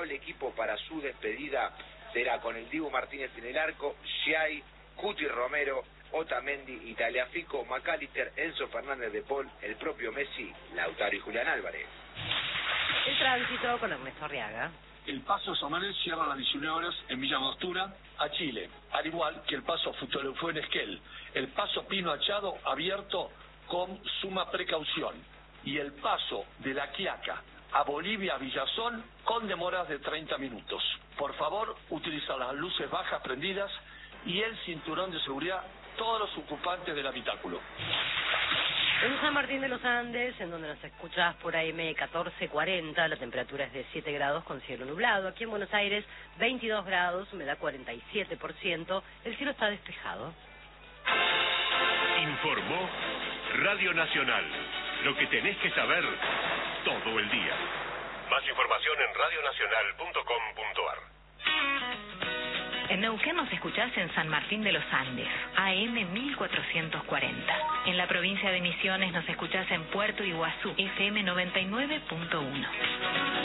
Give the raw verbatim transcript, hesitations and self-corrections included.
probable equipo para su despedida será con el Dibu Martínez en el arco, Schiai, Cuti Romero, Otamendi, Italiafico, McAllister, Enzo Fernández de Paul, el propio Messi, Lautaro y Julián Álvarez. El tránsito con Ernesto Arriaga. El paso Somanet cierra a las diecinueve horas en Villa Angostura a Chile, al igual que el paso fue en Esquel. El paso Pino Achado abierto con suma precaución. Y el paso de La Quiaca a Bolivia Villazón con demoras de treinta minutos. Por favor, utiliza las luces bajas prendidas y el cinturón de seguridad todos los ocupantes del habitáculo. En San Martín de los Andes, en donde nos escuchás por A M catorce cuarenta, la temperatura es de siete grados con cielo nublado. Aquí en Buenos Aires, veintidós grados, humedad cuarenta y siete por ciento, el cielo está despejado. Informó Radio Nacional, lo que tenés que saber todo el día. Más información en radio nacional punto com punto a r. En Neuquén nos escuchás en San Martín de los Andes, A M mil cuatrocientos cuarenta. En la provincia de Misiones nos escuchás en Puerto Iguazú, F M noventa y nueve punto uno.